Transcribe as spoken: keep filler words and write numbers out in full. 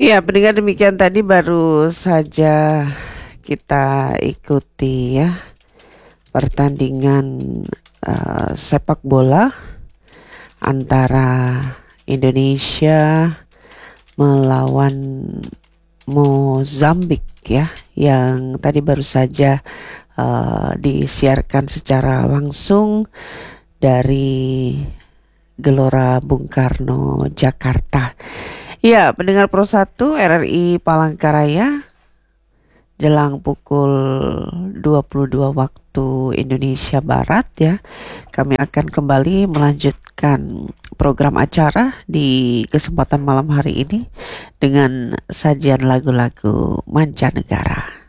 Ya, pendengar demikian tadi baru saja kita ikuti ya pertandingan uh, sepak bola antara Indonesia melawan Mozambik ya, yang tadi baru saja uh, disiarkan secara langsung dari Gelora Bung Karno, Jakarta. Ya, pendengar Pro satu R R I Palangkaraya, jelang pukul dua puluh dua waktu Indonesia Barat ya, kami akan kembali melanjutkan program acara di kesempatan malam hari ini dengan sajian lagu-lagu mancanegara.